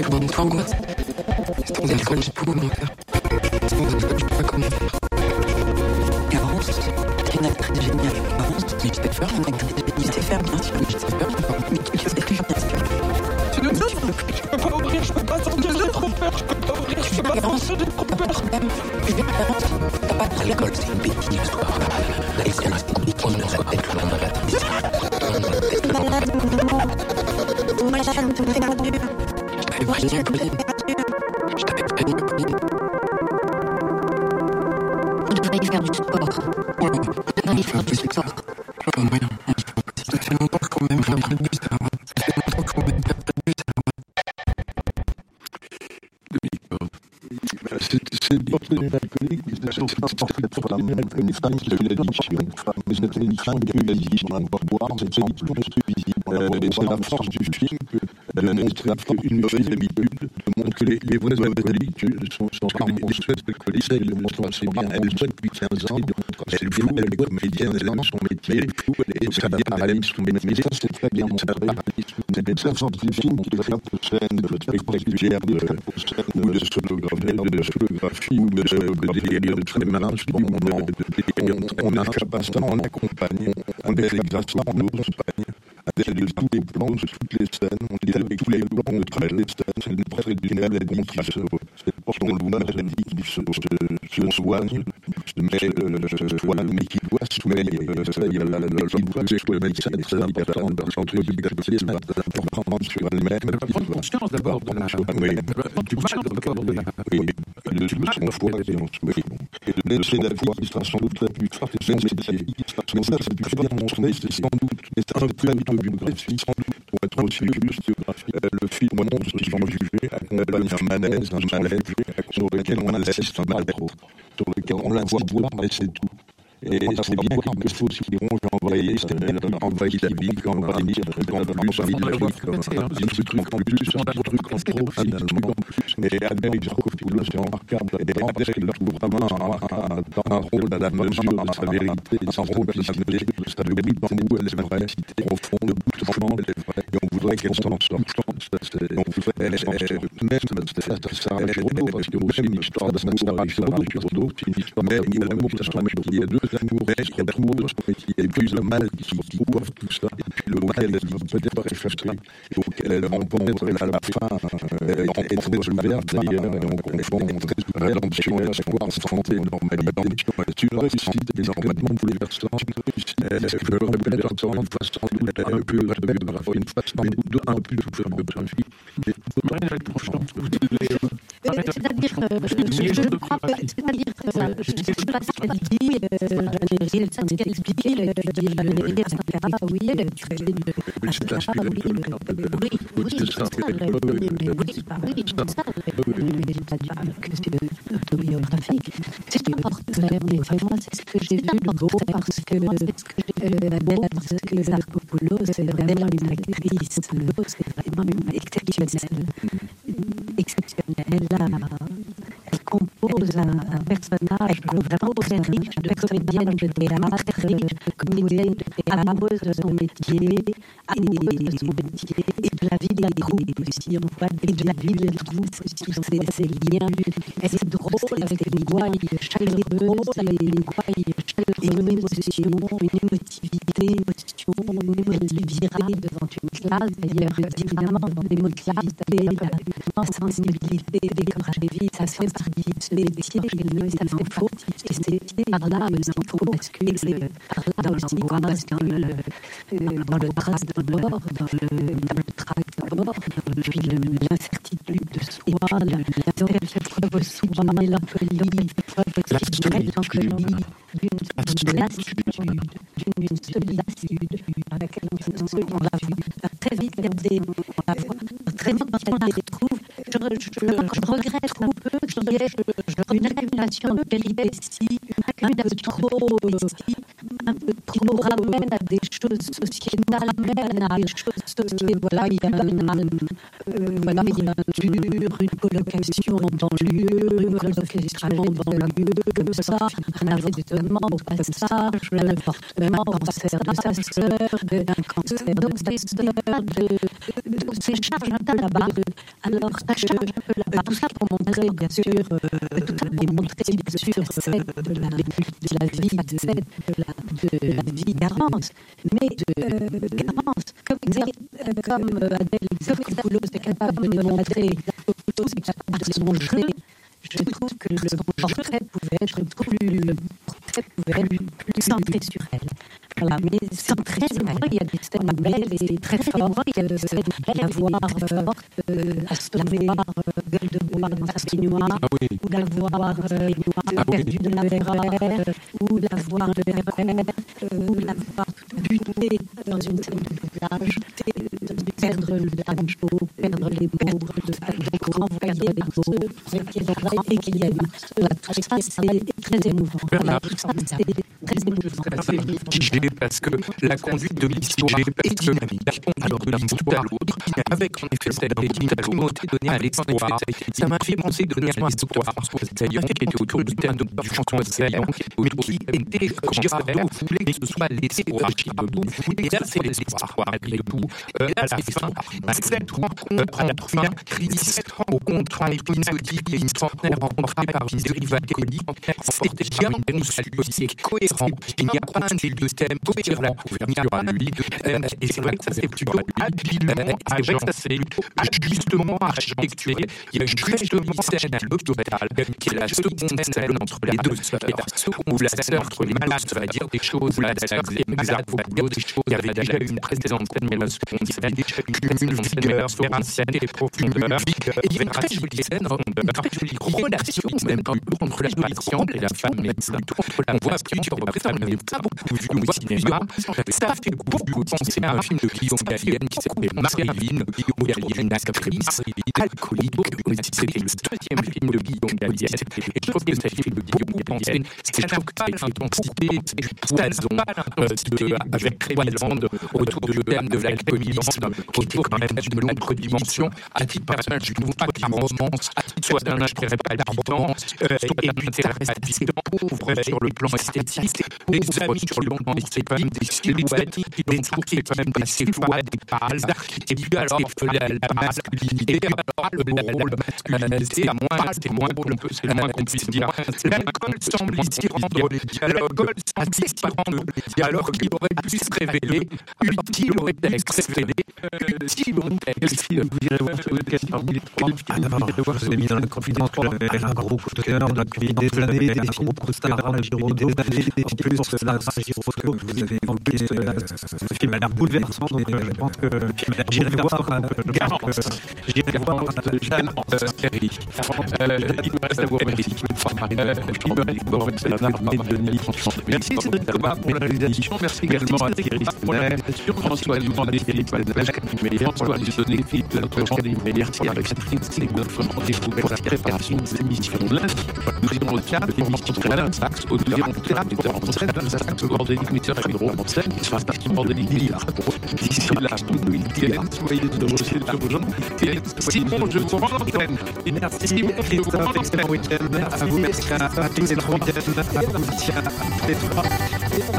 Comment donc toi, angoisse? Sans alcool, j'ai beaucoup moins peur. Sans alcool, je peux pas comment faire. Garance, t'es une actrice géniale. Garance, tu sais faire une actrice géniale. Tu sais faire, bien sûr. Tu sais faire, mais tu sais plus, bien sûr. Tu ne peux pas ouvrir, je peux pas sortir, j'ai trop peur. Je peux pas ouvrir, je peux pas sortir, j'ai trop peur. Je vais pas Garance, t'as pas d'alcool, c'est une bêtise. L'alcool, c'est une bêtise dans la tête, dans la tête. Moi, ça me fait mal. Je t'avais prévenu, Pauline. Je t'avais prévenu, Pauline. Vous devriez faire du sport. Vous devriez faire du sport. Comme rien. Ça fait longtemps que quand même, j'ai un bus à la main. Ça fait longtemps que quand même, j'ai un bus à la main. C'est le portrait alcoolique, mais c'est surtout un portrait pour une femme qui a eu l'addiction. Mais c'est une femme qui a eu l'addiction à boire, c'est plus visible. C'est la force du film qu'elle a montré qu'une mauvaise habitude de montrer que les vraies alcooliques sont parmi les souhaites alcooliques. Elle le montre assez bien. Elle le fait depuis 15 ans. Elle est comédienne, elle aime son métier. Et ça paralyse son métier. Ça, c'est très bien montré. C'est ça sorte du film qui fait un peu scène de spectaculaire, de solographie ou de délire très malin. On accompagne, on les exerce, on nous accompagne. De tous les plans, de toutes les scènes, on les avec tous les plans, on traite les scènes, c'est une presse originale, elle dit qu'il c'est pour son loin, elle dit qu'il se soigne, mais qui doit se soigner, il doit se médecin, c'est important dans le centre d'exercice, pour prendre sur elle-même. Prendre conscience d'abord de la chose. Oui, tu parles d'abord de la de son foi, et de laisser la vie qui sera sans doute la plus forte et son métier. Mais ça, c'est plus bien montré, c'est sans doute, mais c'est un peu biographie, sans doute, pour être aussi juste, le film montre sans juger, accompagne un malaise, un mal-être, sur lequel on assiste un mal-être, sur lequel on la voit boire, et c'est tout. Et c'est bien quelque chose qui ronge envahit la vie, quand on va dire, quand on va dire, un truc en plus, un truc en trop, finalement. Mais avec Jarkopoulos, c'est remarquable. Et après, il trouve vraiment un rôle à la mesure de sa vérité, de son rôle de sa vérité, de sa vérité, dans où elle est vraie, profonde, touchante, et on voudrait qu'elle s'en sorte. On voudrait, même, ça reste Rodot, parce que aussi, une histoire d'amour avec Rodot, c'est une histoire d'amour, il y a deux amours, il y a l'amour, et puis le mal qui couvre tout ça, et puis le mal qui peut-être est frustré, et auquel elle rencontre à la fin, et très ouverte d'ailleurs, et on confond très rédemption et espoir, santé, normalité. C'est une réussite, mais complètement bouleversante, je le répète sans doute un peu de biographie, une façon un peu de biographie. C'est-à-dire, je crois que, c'est-à-dire, je ne sais pas ce qu'elle dit, Gilles, ce qu'elle explique, oui, c'est un portrait, c'est ce que j'ai vu de beau, parce que Zarkopoulos, c'est vraiment une actrice, c'est vraiment exceptionnelle. Elle compose un personnage vraiment très riche de comédienne de théâtre, riche de comédienne de théâtre, amoureuse de son métier, et de la vie des groupes aussi, on voit, et de la vie des groupes, tous ces liens. Elle est drôle avec une gouaille chaleureuse, une émotion, une émotivité, une virale devant une classe, d'ailleurs, évidemment, dans l'émotivité, la sensibilité, comme j'ai vu, ça se fait partie de ce métier, ça fait faux, et c'est par là qu'il faut basculer dans l'angoisse, dans le trac de mort, dans le trac de mort, puis l'incertitude de soi, cette preuve aussi de mélancolie, d'une solitude, à laquelle on l'a vu très vite perdre, très vite on la retrouve. Je regrette un peu qu'il y ait une accumulation de péripéties, un peu trop ramène à des choses sociétales, ramène à des choses sociétales. Voilà, il y a voilà, il y a une colocation dans le lieu, un réfléchissement dans le lieu, comme ça, un avertissement au passage, portement, cancer de sa sœur, un cancer de sa sœur, de ses charges là-bas. Alors, ça charge un peu là-bas. Tout ça pour montrer, bien sûr, tout ça pour montrer, bien sûr, de la vie Garance, mais Garance, comme Adèle Coupeau est capable de montrer, par son jeu, je trouve que le portrait pouvait être plus centré sur elle. Voilà, mais centré sur elle, il y a des scènes belles et très fortes. Il y a des scènes belles à voir, à se laver, gueule de bois dans sa baignoire, ou d'avoir perdu de la verre, ou d'avoir le RR, ou d'avoir buté dans une scène de plage, perdre le banjo, perdre les mots, de renvoyer les mots, et qu'il y a eu tout ça, c'est très émouvant. Voilà, tout ça, c'est très émouvant. Parce que la conduite de l'histoire est dynamique, alors de l'un bout à l'autre, avec en effet cette primauté donnée à l'histoire. Ça m'a fait penser de l'histoire Zayon, qui était autour du terme du François Zayon, mais qui était, vous voulez que ce soit l'histoire qui debout, et là c'est l'histoire, malgré tout. À la fin, cette rencontre crise au contrat épisodique et une centenaire rencontrée par une dérive alcoolique, c'était bien nous saluer, cohérent. Il n'y a pas un des deux thèmes sur la couverture à lui, et c'est vrai que ça c'est plutôt habilement, c'est vrai que ça c'est justement architecturé. Il y a une justement scène à l'hôpital, qui est la seconde scène entre les deux sœurs, où la sœur entre les malades va dire des choses, la sœur exacte va dire des choses. Il y avait déjà une précédente scène, mais la seconde scène cumule vigueur, ancienne et profondeur. Et il y a une très jolie scène, une très jolie relation, même pas entre la patiente et la femme médecin. On voit plusieurs reprises, mais pas beaucoup vu au cinéma. Ça fait beaucoup penser à un film de Guillaume Gallienne qui s'appelait Marie-Line, où il y a une actrice alcoolique. C'était le deuxième film de Guillaume Gallienne. Et je trouve que ça fait beaucoup penser. C'est un pas l'intensité, c'est poison, avec Wayland autour du thème de l'alcoolisme, qui est quand même d'une autre dimension. À titre personnel, je ne trouve pas qu'un roman soit d'un intérêt palpitant, et puis ça reste pauvre sur le plan esthétique, des amis sur le plan esthétique, des silhouettes, des sourcils quand même assez froides, des pâles, et puis alors la masculinité, alors la masculinité, c'est moins qu'on puisse dire. L'alcool semble ici rendre les dialogues, alors qu'il aurait pu se révéler utile au texte, utile au texte. Vous irez voir sur le cas parmi les trois. D'abord, vous avez mis dans la confidence un groupe de teneurs depuis des années, un groupe de stars à la Giro des années. En plus, cela, vous avez évoqué ce film a l'air bouleversant, donc je pense que j'irai voir Garance. J'irai voir Jeanne Perry. Il me reste à vous remercier. C'est la Denis. Merci Cédric Thomas pour la réalisation. Merci également à Thierry Spooner, François Dumont, Philippe Albert, François Dieudonné, Philippe de notre Jean-Denis Merci avec Catherine Stig, notre rendez-vous pour la préparation des émissions lundi. Nous irons au théâtre, l'émission de Alain Sachs, au théâtre, metteur en scène, Alain Sachs, au bordélique, metteur à l'hydro en scène, qui sera partie bordélique d'Iliard. D'ici là, tout le théâtre, soyez de Rocher sur Jean, Simon, je vous rends l'antenne. Merci, Christophe, excellent week-end à vous, merci à tous les trois week-ends, à vous, les trois.